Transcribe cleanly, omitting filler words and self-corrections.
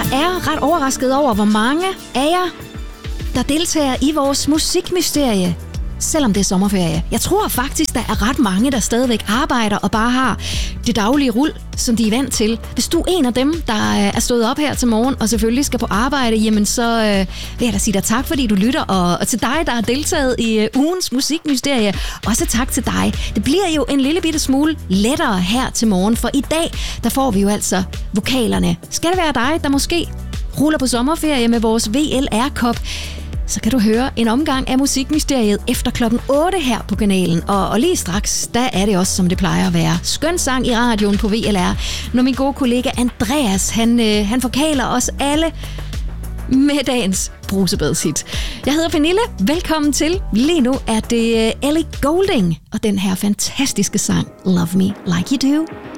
er ret overrasket over, hvor mange af jer, der deltager i vores musikmysterie, selvom det er sommerferie. Jeg tror faktisk, der er ret mange, der stadigvæk arbejder og bare har det daglige rul, som de er vant til. Hvis du er en af dem, der er stået op her til morgen og selvfølgelig skal på arbejde, jamen så vil jeg da sige dig tak, fordi du lytter. Og til dig, der har deltaget i ugens musikmysterie, også tak til dig. Det bliver jo en lille bitte smule lettere her til morgen, for i dag, der får vi jo altså vokalerne. Skal det være dig, der måske ruller på sommerferie med vores VLR-kop, så kan du høre en omgang af musikmysteriet efter klokken 8 her på kanalen. Og lige straks, der er det også, som det plejer at være. Skøn sang i radioen på VLR, når min gode kollega Andreas, han forkaler os alle med dagens brusebadshit. Jeg hedder Pernille. Velkommen til. Lige nu er det Ellie Goulding og den her fantastiske sang Love Me Like You Do.